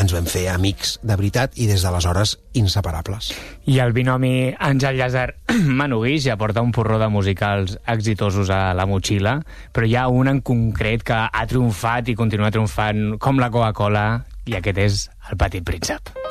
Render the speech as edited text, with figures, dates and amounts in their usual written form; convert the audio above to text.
ens vam fer amics de veritat i des d'aleshores inseparables. I el binomi Àngel Llàcer-Manu Guix ja porta un porró de musicals exitosos a la motxilla, però hi ha un en concret que ha triomfat i continua triomfant com la Coca-Cola, i aquest és El Petit Príncep.